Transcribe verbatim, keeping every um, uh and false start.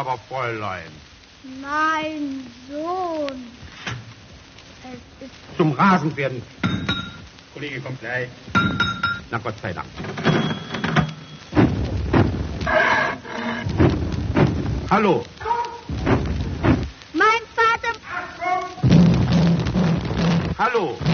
Aber, Fräulein. Mein Sohn. Es ist... Zum Rasenwerden. Kollege kommt gleich. Na Gott sei Dank. Hallo. Mein Vater... Hallo.